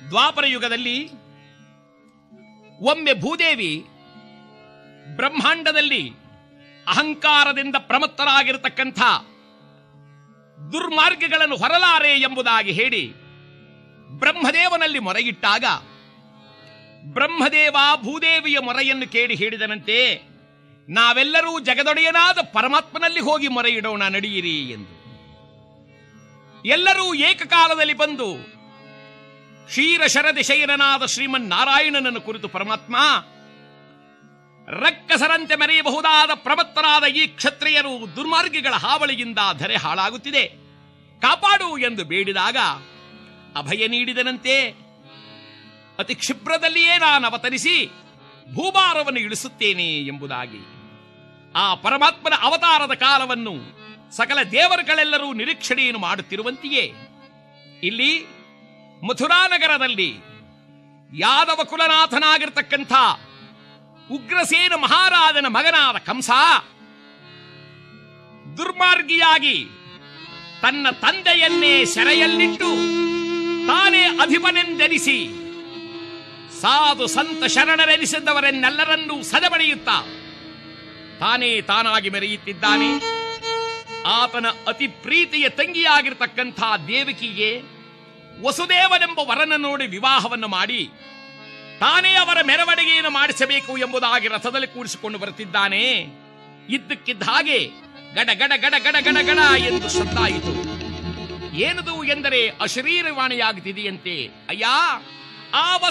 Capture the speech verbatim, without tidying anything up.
ದ್ವಾಪರ ಯುಗದಲ್ಲಿ ಒಮ್ಮೆ ಭೂದೇವಿ ಬ್ರಹ್ಮಾಂಡದಲ್ಲಿ ಅಹಂಕಾರದಿಂದ ಪ್ರಮತ್ತರಾಗಿರತಕ್ಕಂಥ ದುರ್ಮಾರ್ಗಗಳನ್ನು ಹೊರಲಾರೆ ಎಂಬುದಾಗಿ ಹೇಳಿ ಬ್ರಹ್ಮದೇವನಲ್ಲಿ ಮೊರೆಯಿಟ್ಟಾಗ ಬ್ರಹ್ಮದೇವ ಭೂದೇವಿಯ ಮೊರೆಯನ್ನು ಕೇಳಿ ಹೇಳಿದನಂತೆ, ನಾವೆಲ್ಲರೂ ಜಗದೊಡೆಯನಾದ ಪರಮಾತ್ಮನಲ್ಲಿ ಹೋಗಿ ಮೊರೆಯಿಡೋಣ ನಡೆಯಿರಿ ಎಂದು. ಎಲ್ಲರೂ ಏಕಕಾಲದಲ್ಲಿ ಬಂದು ಕ್ಷೀರಶರದಿ ಶಯನನಾದ ಶ್ರೀಮನ್ನಾರಾಯಣನನ್ನು ಕುರಿತು ಪರಮಾತ್ಮ, ರಕ್ಕಸರಂತೆ ಮೆರೆಯಬಹುದಾದ ಪ್ರಮತ್ತರಾದ ಈ ಕ್ಷತ್ರಿಯರು ದುರ್ಮಾರ್ಗಿಗಳ ಹಾವಳಿಯಿಂದ ಧರೆ ಹಾಳಾಗುತ್ತಿದೆ, ಕಾಪಾಡು ಎಂದು ಬೇಡಿದಾಗ ಅಭಯ ನೀಡಿದನಂತೆ. ಅತಿ ಕ್ಷಿಪ್ರದಲ್ಲಿಯೇ ನಾನು ಅವತರಿಸಿ ಭೂಭಾರವನ್ನು ಇಳಿಸುತ್ತೇನೆ ಎಂಬುದಾಗಿ. ಆ ಪರಮಾತ್ಮನ ಅವತಾರದ ಕಾಲವನ್ನು ಸಕಲ ದೇವರುಗಳೆಲ್ಲರೂ ನಿರೀಕ್ಷಣೆಯನ್ನು ಮಾಡುತ್ತಿರುವಂತೆಯೇ ಇಲ್ಲಿ ಮಥುರಾನಗರದಲ್ಲಿ ಯಾದವ ಕುಲನಾಥನಾಗಿರ್ತಕ್ಕಂಥ ಉಗ್ರಸೇನ ಮಹಾರಾಜನ ಮಗನಾದ ಕಂಸ ದುರ್ಮಾರ್ಗಿಯಾಗಿ ತನ್ನ ತಂದೆಯನ್ನೇ ಸೆರೆಯಲ್ಲಿಟ್ಟು ತಾನೇ ಅಧಿಪನೆಂದೆನಿಸಿ ಸಾಧು ಸಂತ ಶರಣರೆನಿಸಿದವರೆನ್ನೆಲ್ಲರನ್ನೂ ಸದೆಬಡಿಯುತ್ತಾ ತಾನೇ ತಾನಾಗಿ ಮೆರೆಯುತ್ತಿದ್ದಾನೆ. ಆತನ ಅತಿ ಪ್ರೀತಿಯ ತಂಗಿಯಾಗಿರ್ತಕ್ಕಂಥ ದೇವಕಿಗೆ ವಸುದೇವನೆಂಬ ವರನ ನೋಡಿ ವಿವಾಹವನ್ನು ಮಾಡಿ ತಾನೇ ಅವರ ಮೆರವಣಿಗೆಯನ್ನು ಮಾಡಿಸಬೇಕು ಎಂಬುದಾಗಿ ರಥದಲ್ಲಿ ಕೂರಿಸಿಕೊಂಡು ಬರುತ್ತಿದ್ದಾನೆ. ಇದ್ದಕ್ಕಿದ್ದ ಹಾಗೆ ಗಡ ಗಡ ಗಡ ಗಡ ಗಡ ಗಡ ಎಂದು ಶಬ್ದಾಯಿತು. ಏನದು ಎಂದರೆ ಅಶರೀರವಾಣಿಯಾಗುತ್ತಿದೆಯಂತೆ. ಅಯ್ಯ, ಆ